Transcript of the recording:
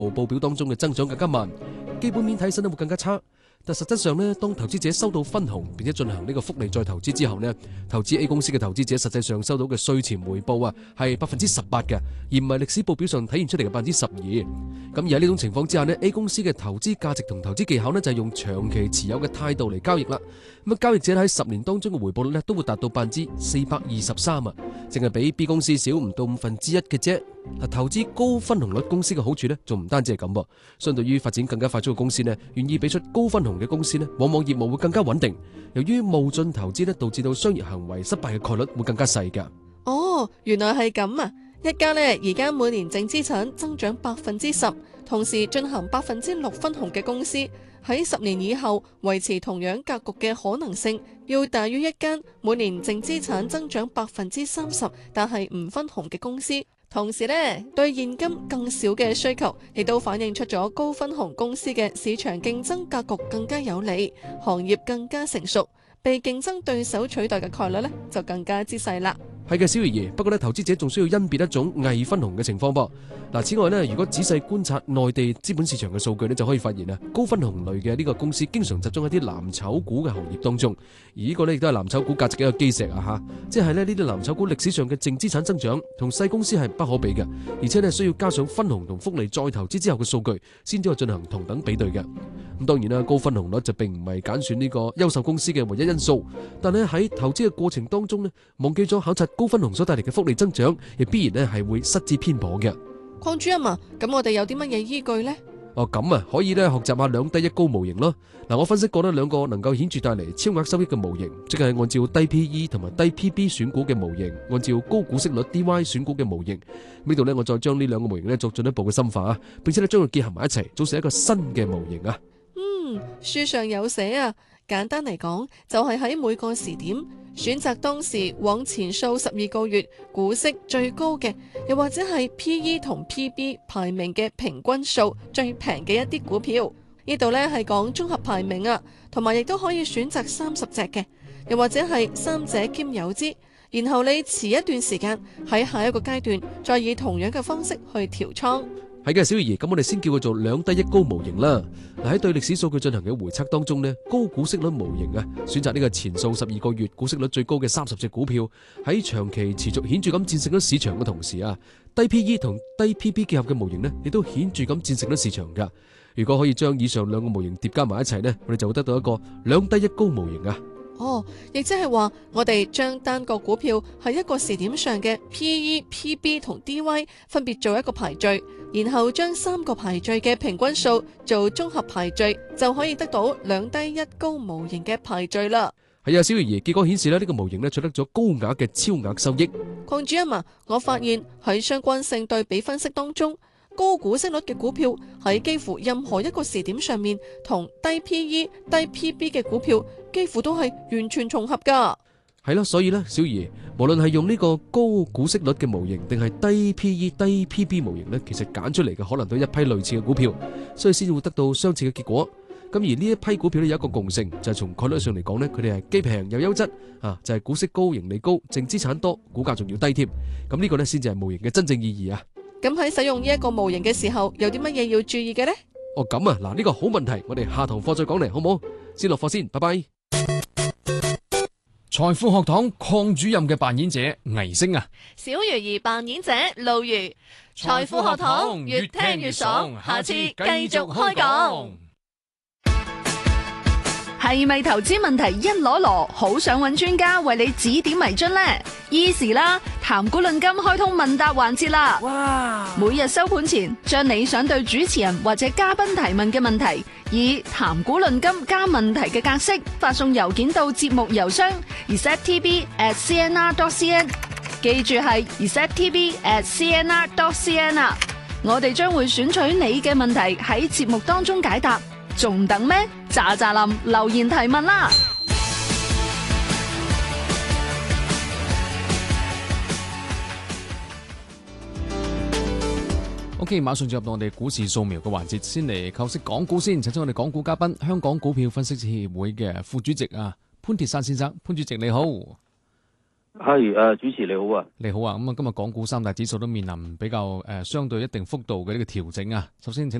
報表當中嘅增長更加慢，基本面睇起身會更加差。但實質上呢，當投資者收到分紅並且進行呢個複利再投資之後呢，投資 A 公司嘅投資者實際上收到嘅稅前回報啊係18%嘅，而唔係歷史報表上體現出嚟嘅12%。咁而喺呢種情況之下呢， A 公司嘅投資價值同投資技巧呢，就係用長期持有嘅態度嚟交易啦。咁交易者喺10年當中嘅回報率呢，都會達到423%啊，淨係比 B 公司少唔到1/5嘅啫。投資高分紅率公司嘅好處呢，仲唔單止係咁噃，相對於發展更加快速嘅公司呢，願意俾出高分紅嘅公司呢，往往業務會更加穩定。由於冒進投資呢，導致到商業行為失敗嘅概率會更加細噶。 哦，原來係咁啊！一家呢，而家每年淨資產增長10%，同時進行6%分紅嘅公司，喺10年以後維持同樣格局嘅可能性，要大於一間每年淨資產增長30%，但係唔分紅嘅公司。同時呢，對現金更少嘅需求，亦都反映出咗高分紅公司嘅市場競爭格局更加有利，行業更加成熟，被競爭對手取代嘅概率呢，就更加之細啦。 係嘅，小爺爺。不過咧，投資者仲需要甄別一種偽分紅嘅情況噃。嗱，此外呢，如果仔細觀察內地資本市場嘅數據呢，就可以發現啊，高分紅類嘅呢個公司經常集中喺啲藍籌股嘅行業當中，而呢個呢，亦都係藍籌股價值嘅一個基石啊吓。即係呢啲藍籌股歷史上嘅淨資產增長同細公司係不可比嘅，而且呢，需要加上分紅同複利再投資之後嘅數據，先至可以進行同等比對嘅。咁當然啦，高分紅率就並唔係揀選呢個優秀公司嘅唯一因素，但係喺投資嘅過程當中呢，忘記咗考察高分紅所帶嚟嘅複利增長，亦必然呢係會失之偏頗嘅。 鄺主任啊，咁我哋有啲乜嘢依據呢？ 咁啊，可以咧學習下兩低一高模型咯。嗱，我分析過呢兩個能夠顯著帶嚟超額收益嘅模型，即係按照低 PE 同埋低 PB 選股嘅模型，按照高股息率 DY 選股嘅模型。呢度呢，我再將呢兩個模型呢作進一步嘅深化啊，並且咧將佢結合埋一齊，組成一個新嘅模型啊。 書上有寫啊，簡單嚟講就係喺每個時點選擇當時往前數12個月股息最高嘅，又或者係 PE 同 PB 排名嘅平均數最平嘅一啲股票。呢度呢係講綜合排名啊，同埋亦都可以選擇30隻嘅，又或者係三者兼有之。然後你遲一段時間喺下一個階段再以同樣嘅方式去調倉。 係嘅，小爺爺，咁我哋先叫佢做兩低一高模型啦。嗱，喺對歷史數據進行嘅回測當中呢，高股息率模型啊，選擇呢個前數12個月股息率最高嘅30隻股票，喺長期持續顯著咁戰勝咗市場嘅同時啊，低 PE 同低 PB 結合嘅模型呢，亦都顯著咁戰勝咗市場噶。如果可以將以上兩個模型疊加埋一齊呢，我哋就會得到一個兩低一高模型啊。 亦即係話我哋將單個股票喺一個時點上嘅 PE、PB 同 DY 分別做一個排序，然後將3個排序嘅平均數做綜合排序，就可以得到兩低一高模型嘅排序啦。 係啊，小爺爺，結果顯示呢個模型取得咗高額嘅超額收益。 鄺主任啊，我發現喺相關性對比分析當中，高股息率嘅股票喺幾乎任何一個時點上面，同低 PE、低 PB 嘅股票幾乎都係完全重合噶。 係咯，所以呢，小爺，無論係用呢個高股息率嘅模型，定係低 PE、低 PB 模型呢，其實揀出嚟嘅可能都係一批類似嘅股票，所以先會得到相似嘅結果。咁而呢一批股票呢，有一個共性，就係從概率上嚟講呢，佢哋係既平又優質啊，就係股息高、盈利高、淨資產多、股價仲要低添。咁呢個呢，先至係模型嘅真正意義啊。 咁喺使用呢一個模型嘅時候，有啲乜嘢要注意嘅呢？ 咁啊，嗱，呢個好問題，我哋下堂課再講嚟，好唔好？先落課先，拜拜。 財富學堂鄺主任嘅扮演者倪星啊， 小魚兒扮演者露如。財富學堂越聽越爽，下次繼續開講。 係咪投資問題一籮籮，好想揾專家為你指點迷津呢？Easy 啦，談股論金開通問答環節啦！哇！每日收盤前，將你想對主持人或者嘉賓提問嘅問題，以談股論金加問題嘅格式發送郵件到節目郵箱 receptv@cnr.cn， 記住係 receptv@cnr.cn 啊！我哋將會選取你嘅問題喺節目當中解答。仲等咩？喳喳林留言提問啦 ！OK， 馬上進入到我哋股市掃描嘅環節，先嚟構識港股先。請出我哋港股嘉賓，香港股票分析協會嘅副主席潘鐵珊先生。潘主席你好。 係主持你好啊， 你好啊，咁啊，今日港股三大指數都面臨比較相對一定幅度嘅呢個調整啊。首先請